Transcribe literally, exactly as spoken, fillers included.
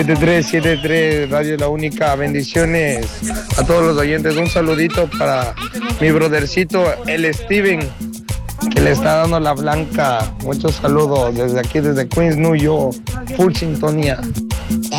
siete tres siete tres, Radio La Única. Bendiciones a todos los oyentes. Un saludito para mi brothercito, el Steven, que le está dando la blanca. Muchos saludos desde aquí, desde Queens, New York. Full sintonía.